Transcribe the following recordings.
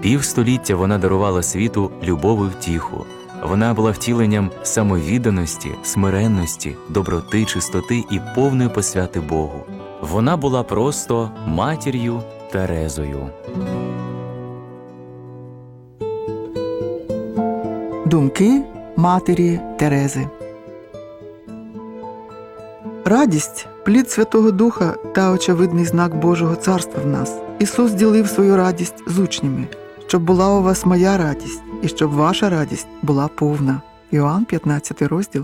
Півстоліття вона дарувала світу любов і втіху. Вона була втіленням самовідданості, смиренності, доброти, чистоти і повної посвяти Богу. Вона була просто матір'ю Терезою. Думки матері Терези. Радість – плід Святого Духа та очевидний знак Божого Царства в нас. Ісус ділив свою радість з учнями, щоб була у вас моя радість, і щоб ваша радість була повна. Іоанн, 15 розділ,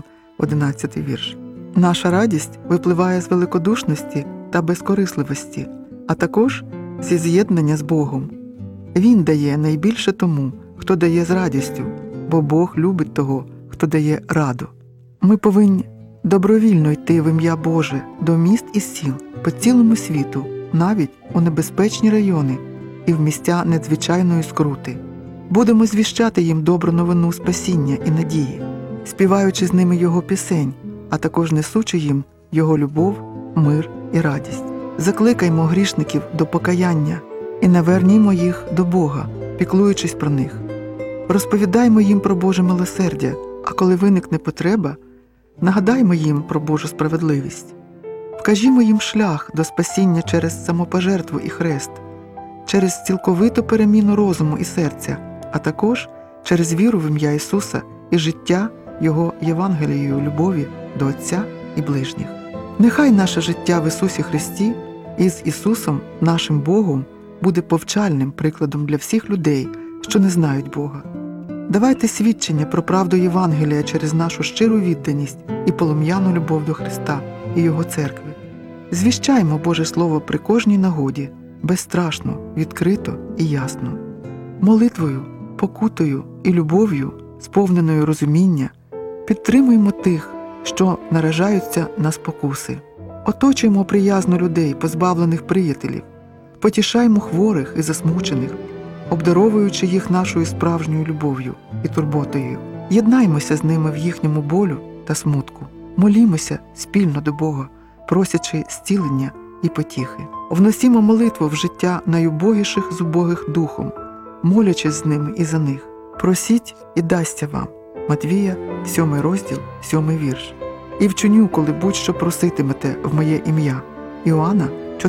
11 вірш. Наша радість випливає з великодушності та безкорисливості, а також зі з'єднання з Богом. Він дає найбільше тому, хто дає з радістю, бо Бог любить того, хто дає раду. Ми повинні добровільно йти в ім'я Боже до міст і сіл по цілому світу, навіть у небезпечні райони і в місця надзвичайної скрути. Будемо звіщати їм добру новину спасіння і надії, співаючи з ними Його пісень, а також несучи їм Його любов, мир і радість. Закликаймо грішників до покаяння і навернімо їх до Бога, піклуючись про них. Розповідаймо їм про Боже милосердя, а коли виникне потреба, нагадаймо їм про Божу справедливість. Вкажімо їм шлях до спасіння через самопожертву і хрест, через цілковиту переміну розуму і серця, а також через віру в ім'я Ісуса і життя Його Євангелією любові до Отця і ближніх. Нехай наше життя в Ісусі Христі і з Ісусом, нашим Богом, буде повчальним прикладом для всіх людей, що не знають Бога. Давайте свідчення про правду Євангелія через нашу щиру відданість і полум'яну любов до Христа і Його церкви. Звіщаймо Боже Слово при кожній нагоді, безстрашно, відкрито і ясно. Молитвою, покутою і любов'ю, сповненою розуміння, підтримуємо тих, що наражаються на спокуси. Оточуємо приязно людей, позбавлених приятелів, потішаймо хворих і засмучених, обдаровуючи їх нашою справжньою любов'ю і турботою. Єднаймося з ними в їхньому болю та смутку. Молімося спільно до Бога, просячи зцілення і потіхи. Вносімо молитву в життя найубогіших з убогих духом, молячись з ними і за них. Просіть і дасться вам. Матвія, 7 розділ, 7 вірш. І вчиню, коли будь-що проситимете в моє ім'я. Іоанна,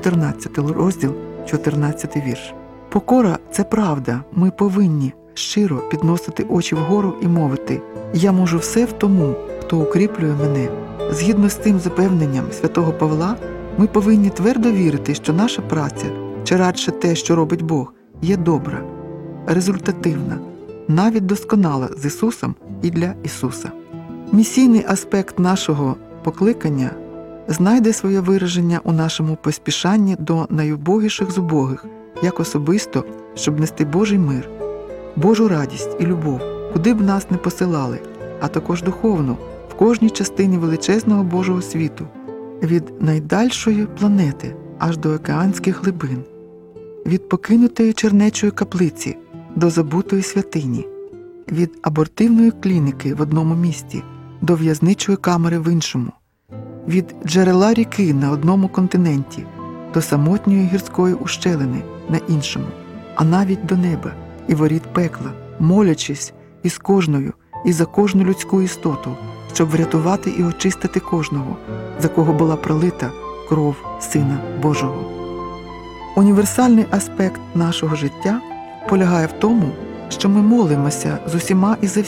14 розділ, 14 вірш. Покора – це правда. Ми повинні щиро підносити очі вгору і мовити: «Я можу все в тому, хто укріплює мене». Згідно з тим запевненням святого Павла, ми повинні твердо вірити, що наша праця, чи радше те, що робить Бог, є добра, результативна, навіть досконала з Ісусом і для Ісуса. Місійний аспект нашого покликання знайде своє вираження у нашому поспішанні до найубогіших з убогих, як особисто, щоб нести Божий мир, Божу радість і любов, куди б нас не посилали, а також духовну, в кожній частині величезного Божого світу, від найдальшої планети аж до океанських глибин, від покинутої чернечої каплиці до забутої святині, від абортивної клініки в одному місті до в'язничої камери в іншому, від джерела ріки на одному континенті до самотньої гірської ущелини на іншому, а навіть до неба і воріт пекла, молячись із кожною і за кожну людську істоту, щоб врятувати і очистити кожного, за кого була пролита кров Сина Божого. Універсальний аспект нашого життя полягає в тому, що ми молимося з усіма і за